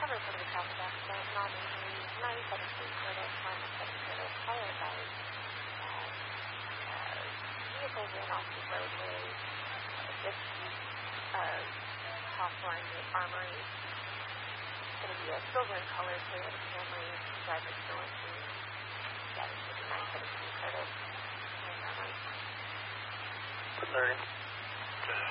cover for the South Africa, nominally 97 turtles, 97 turtles, followed by vehicles in off the roadway, this California Armory. It's going to be a silver in color Toyota Camry, driver's going to 917 turtles. And 30.